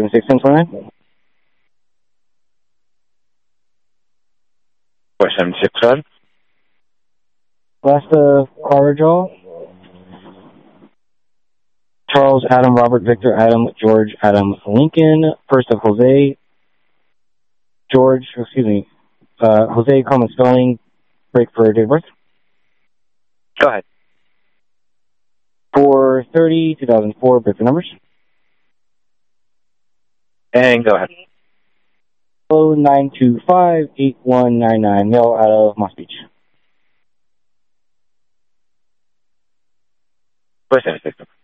476, 1029. 476, go ahead. Last car draw. Charles, Adam, Robert, Victor, Adam, George, Adam, Lincoln. First of Jose, Jose, common spelling, break for date of birth. Go ahead. 4/30/2004, break for numbers. And go ahead. 925-8199, mail out of Moss Beach. 476.